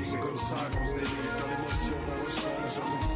C'est comme ça qu'on se délivre, quand l'émotion qu'on ressent ne se retrouve